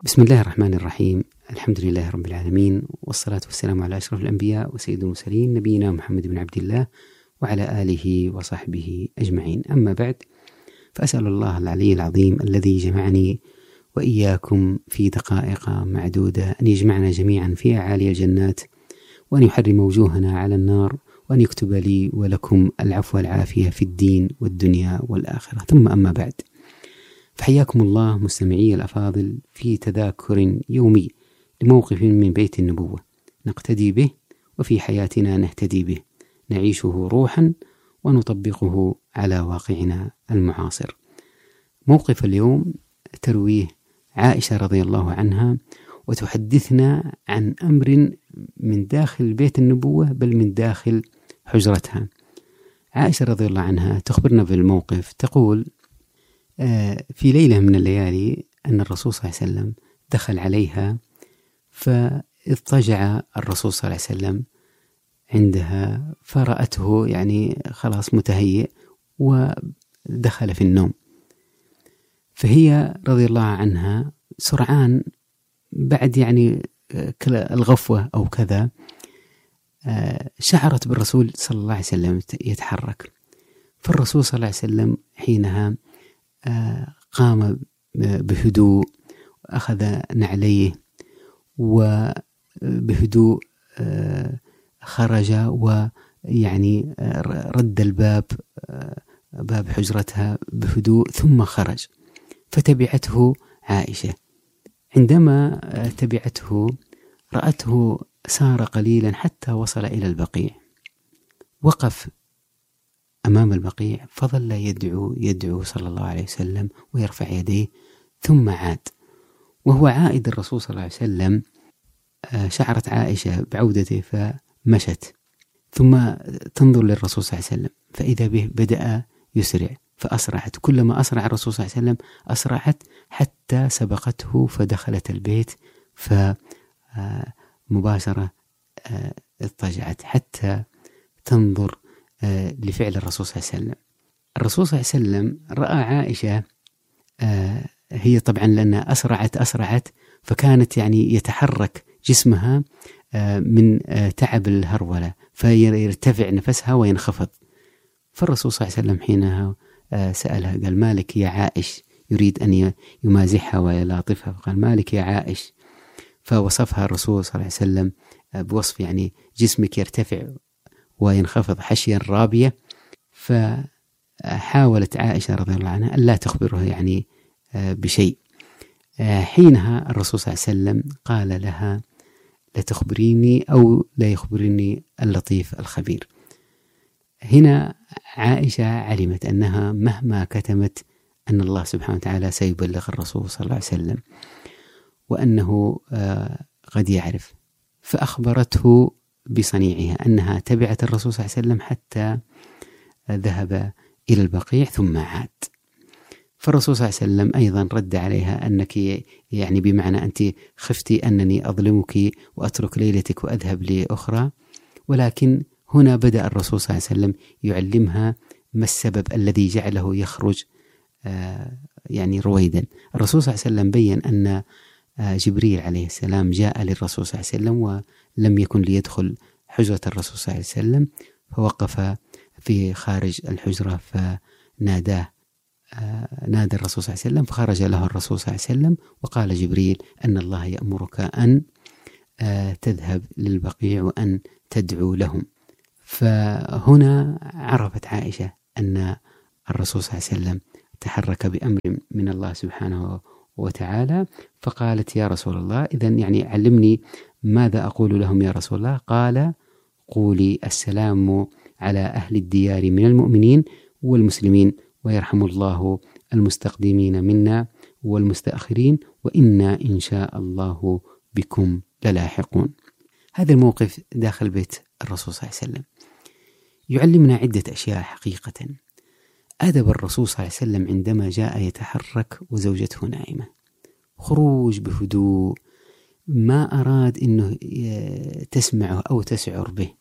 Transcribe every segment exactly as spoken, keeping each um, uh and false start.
بسم الله الرحمن الرحيم. الحمد لله رب العالمين، والصلاة والسلام على أشرف الأنبياء وسيد المرسلين نبينا محمد بن عبد الله وعلى آله وصحبه أجمعين. أما بعد، فأسأل الله العلي العظيم الذي جمعني وإياكم في دقائق معدودة أن يجمعنا جميعا في أعالي الجنات، وأن يحرم وجوهنا على النار، وأن يكتب لي ولكم العفو والعافية في الدين والدنيا والآخرة. ثم أما بعد، فحياكم الله مستمعي الأفاضل في تذاكر يومي لموقف من بيت النبوة نقتدي به وفي حياتنا نهتدي به، نعيشه روحا ونطبقه على واقعنا المعاصر. موقف اليوم ترويه عائشة رضي الله عنها، وتحدثنا عن أمر من داخل بيت النبوة بل من داخل حجرتها. عائشة رضي الله عنها تخبرنا بالموقف، تقول: في ليلة من الليالي أن الرسول صلى الله عليه وسلم دخل عليها، فاضطجع الرسول صلى الله عليه وسلم عندها، فرأته يعني خلاص متهيئ ودخل في النوم. فهي رضي الله عنها سرعان بعد يعني الغفوة أو كذا شعرت بالرسول صلى الله عليه وسلم يتحرك. فالرسول صلى الله عليه وسلم حينها قام بهدوء، أخذ نعليه وبهدوء خرج، ويعني رد الباب باب حجرتها بهدوء ثم خرج، فتبعته عائشة. عندما تبعته رأته سار قليلا حتى وصل إلى البقيع، وقف أمام البقيع فظل يدعو يدعو صلى الله عليه وسلم ويرفع يديه، ثم عاد. وهو عائد الرسول صلى الله عليه وسلم شعرت عائشة بعودته فمشت، ثم تنظر للرسول صلى الله عليه وسلم فإذا به بدأ يسرع، فأسرعت. كلما أسرع الرسول صلى الله عليه وسلم أسرعت حتى سبقته فدخلت البيت، فمباشرة اضطجعت حتى تنظر لفعل الرسول صلى الله عليه وسلم. الرسول صلى الله عليه وسلم رأى عائشة، هي طبعا لأنها أسرعت أسرعت فكانت يعني يتحرك جسمها من تعب الهرولة، فيرتفع نفسها وينخفض. فالرسول صلى الله عليه وسلم حينها سألها، قال: مالك يا عائش؟ يريد أن يمازحها ويلاطفها، فقال: مالك يا عائش؟ فوصفها الرسول صلى الله عليه وسلم بوصف يعني جسمك يرتفع وينخفض حشيا رابية. فحاولت عائشة رضي الله عنها ألا تخبره يعني بشيء. حينها الرسول صلى الله عليه وسلم قال لها: لا تخبريني أو لا يخبرني اللطيف الخبير. هنا عائشة علمت أنها مهما كتمت أن الله سبحانه وتعالى سيبلغ الرسول صلى الله عليه وسلم، وأنه قد يعرف. فأخبرته بصنيعها أنها تبعت الرسول صلى الله عليه وسلم حتى ذهب إلى البقيع ثم عاد. فالرسول صلى الله عليه وسلم أيضا رد عليها أنك يعني بمعنى أنت خفتي أنني أظلمك وأترك ليلتك وأذهب لأخرى، ولكن هنا بدأ الرسول صلى الله عليه وسلم يعلمها ما السبب الذي جعله يخرج يعني رويدا. الرسول صلى الله عليه وسلم بيّن أن جبريل عليه السلام جاء للرسول صلى الله عليه وسلم ولم يكن ليدخل حجرة الرسول صلى الله عليه وسلم، فوقف في خارج الحجرة فناداه، نادى الرسول صلى الله عليه وسلم، فخرج له الرسول صلى الله عليه وسلم وقال جبريل أن الله يأمرك أن تذهب للبقيع وأن تدعو لهم. فهنا عرفت عائشة أن الرسول صلى الله عليه وسلم تحرك بأمر من الله سبحانه وتعالى، فقالت: يا رسول الله، إذن يعني علمني ماذا أقول لهم يا رسول الله؟ قال: قولي السلام على أهل الديار من المؤمنين والمسلمين، ويرحم الله المستقدمين منا والمستأخرين، وإنا إن شاء الله بكم للاحقون. هذا الموقف داخل بيت الرسول صلى الله عليه وسلم يعلمنا عدة أشياء حقيقة. أدب الرسول صلى الله عليه وسلم عندما جاء يتحرك وزوجته نائمة، خروج بهدوء، ما أراد أنه تسمعه أو تسعر به،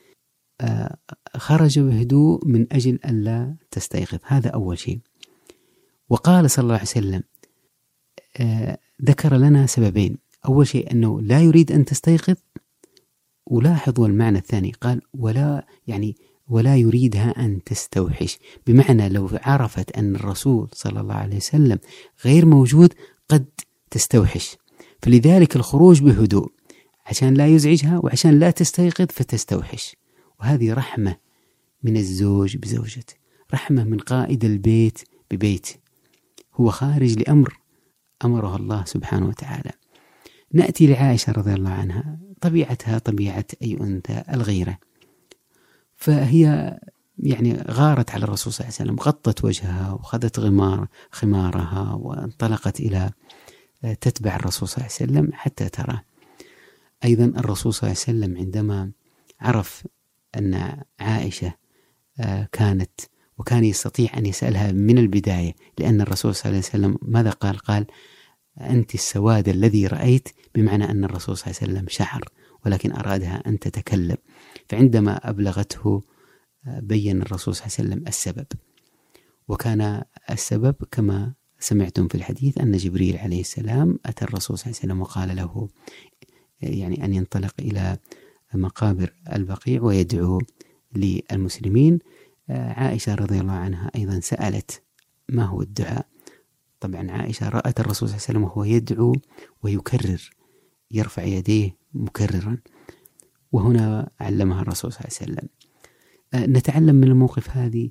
خرج بهدوء من أجل أن لا تستيقظ. هذا أول شيء. وقال صلى الله عليه وسلم: ذكر لنا سببين. أول شيء أنه لا يريد أن تستيقظ، ولاحظوا المعنى الثاني، قال ولا يعني ولا يريدها أن تستوحش، بمعنى لو عرفت أن الرسول صلى الله عليه وسلم غير موجود قد تستوحش، فلذلك الخروج بهدوء عشان لا يزعجها وعشان لا تستيقظ فتستوحش. وهذه رحمة من الزوج بزوجته، رحمة من قائد البيت ببيته، هو خارج لأمر أمره الله سبحانه وتعالى. نأتي لعائشة رضي الله عنها، طبيعتها طبيعة أي أنثى، الغيرة، فهي يعني غارت على الرسول صلى الله عليه وسلم، غطت وجهها وخذت غمار خمارها وانطلقت إلى تتبع الرسول صلى الله عليه وسلم حتى ترى. أيضا الرسول صلى الله عليه وسلم عندما عرف أن عائشة كانت، وكان يستطيع أن يسألها من البداية، لأن الرسول صلى الله عليه وسلم ماذا قال؟ قال أنت السواد الذي رأيت، بمعنى أن الرسول صلى الله عليه وسلم شعر ولكن أرادها أن تتكلم. فعندما أبلغته بين الرسول صلى الله عليه وسلم السبب، وكان السبب كما سمعتم في الحديث أن جبريل عليه السلام أتى الرسول صلى الله عليه وسلم وقال له يعني أن ينطلق إلى مقابر البقيع ويدعو للمسلمين. عائشة رضي الله عنها أيضا سألت ما هو الدعاء. طبعا عائشة رأت الرسول صلى الله عليه وسلم وهو يدعو ويكرر، يرفع يديه مكررا، وهنا علمها الرسول صلى الله عليه وسلم. نتعلم من الموقف هذه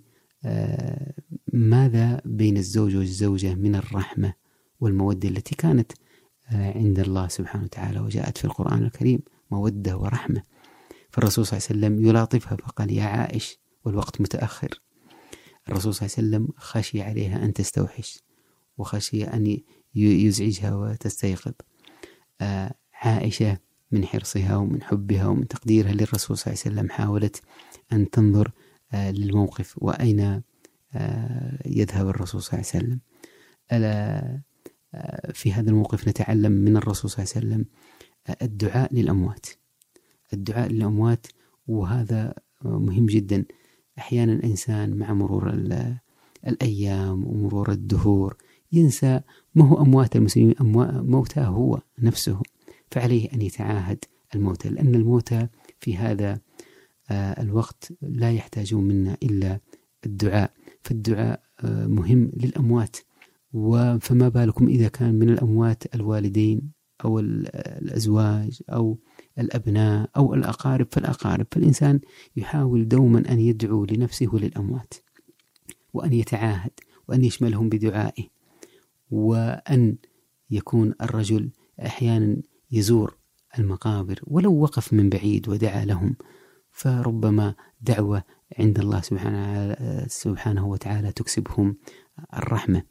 ماذا بين الزوج والزوجة من الرحمة والمودة التي كانت عند الله سبحانه وتعالى، وجاءت في القرآن الكريم مودة ورحمة. فالرسول صلى الله عليه وسلم يلاطفها فقال يا عائش، والوقت متأخر. الرسول صلى الله عليه وسلم خشي عليها أن تستوحش، وخشي أن يزعجها وتستيقظ. عائشة من حرصها ومن حبها ومن تقديرها للرسول صلى الله عليه وسلم حاولت أن تنظر للموقف وأين يذهب الرسول صلى الله عليه وسلم. ألا في هذا الموقف نتعلم من الرسول صلى الله عليه وسلم الدعاء للأموات، الدعاء للأموات، وهذا مهم جدا. أحيانا الإنسان مع مرور الأيام ومرور الدهور ينسى ما هو أموات المسلمين، موتاه هو نفسه، فعليه أن يتعاهد الموتى، لأن الموتى في هذا الوقت لا يحتاجون منا إلا الدعاء، فالدعاء مهم للأموات. فما بالكم إذا كان من الأموات الوالدين أو الأزواج أو الأبناء أو الأقارب، فالأقارب، فالإنسان يحاول دوما أن يدعو لنفسه وللأموات، وأن يتعاهد وأن يشملهم بدعائه، وأن يكون الرجل أحيانا يزور المقابر ولو وقف من بعيد ودعا لهم، فربما دعوة عند الله سبحانه, سبحانه وتعالى تكسبهم الرحمة.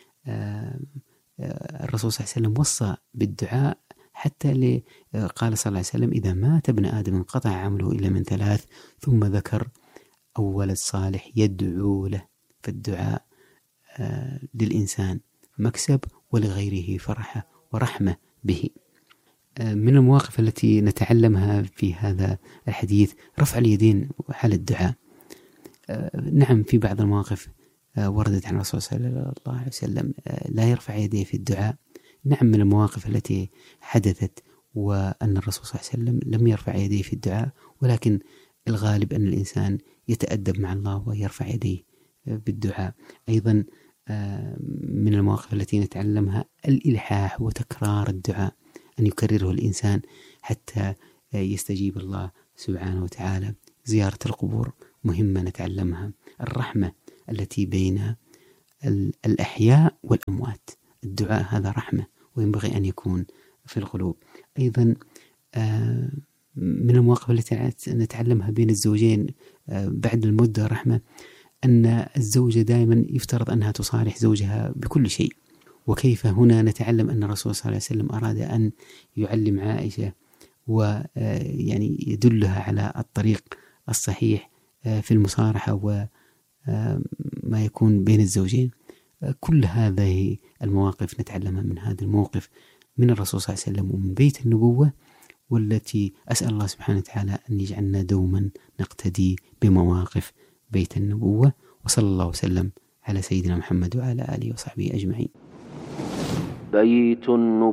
الرسول صلى الله عليه وسلم وصى بالدعاء، حتى قال صلى الله عليه وسلم إذا مات ابن آدم انقطع عمله إلا من ثلاث، ثم ذكر أول الصالح يدعو له. فالدعاء للإنسان مكسب ولغيره فرحة ورحمة به. من المواقف التي نتعلمها في هذا الحديث رفع اليدين حال الدعاء. نعم في بعض المواقف وردت عن الرسول صلى الله عليه وسلم لا يرفع يديه في الدعاء. نعم من المواقف التي حدثت وأن الرسول صلى الله عليه وسلم لم يرفع يديه في الدعاء، ولكن الغالب أن الإنسان يتأدب مع الله ويرفع يديه بالدعاء. أيضا من المواقف التي نتعلمها الإلحاح وتكرار الدعاء، أن يكرره الإنسان حتى يستجيب الله سبحانه وتعالى. زيارة القبور مهمة نتعلمها. الرحمة التي بين الأحياء والأموات، الدعاء هذا رحمة وينبغي أن يكون في القلوب. أيضا من المواقف التي نتعلمها بين الزوجين بعد المدة رحمة، أن الزوجة دائما يفترض أنها تصالح زوجها بكل شيء. وكيف هنا نتعلم أن الرسول صلى الله عليه وسلم أراد أن يعلم عائشة ويعني يدلها على الطريق الصحيح في المصارحة وما يكون بين الزوجين. كل هذه المواقف نتعلمها من هذا الموقف من الرسول صلى الله عليه وسلم ومن بيت النبوة، والتي أسأل الله سبحانه وتعالى أن يجعلنا دوما نقتدي بمواقف بيت النبوة. وصلى الله وسلم على سيدنا محمد وعلى آله وصحبه أجمعين. بيت النبوة.